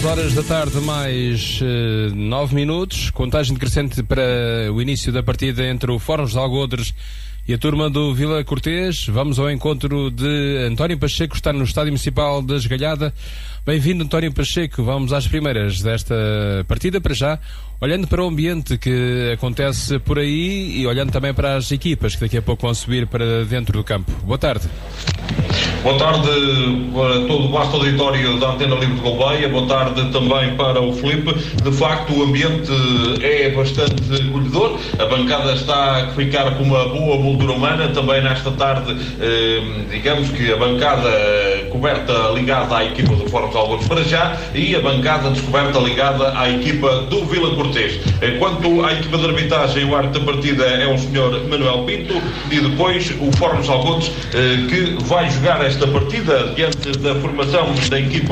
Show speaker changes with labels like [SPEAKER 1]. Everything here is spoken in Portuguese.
[SPEAKER 1] 2 da tarde mais 9 minutos, contagem decrescente para o início da partida entre o Fórum de Algodres e a turma do Vila Cortês. Vamos ao encontro de António Pacheco, está no Estádio Municipal da Esgalhada. Bem-vindo, António Pacheco. Vamos às primeiras desta partida, para já, olhando para o ambiente que acontece por aí e olhando também para as equipas que daqui a pouco vão subir para dentro do campo. Boa tarde.
[SPEAKER 2] Boa tarde para todo o vasto auditório da Antena Livre de Gouveia. Boa tarde também para o Filipe. De facto, o ambiente é bastante acolhedor. A bancada está a ficar com uma boa moldura humana. Também nesta tarde, digamos que a bancada coberta ligada à equipa do Fórum de Algodres para já e a bancada descoberta ligada à equipa do Vila Cortês. Quanto à equipa de arbitragem, o árbitro da partida é o Sr. Manuel Pinto e depois o Fórum de Algodres que vai jogar esta partida diante da formação da equipa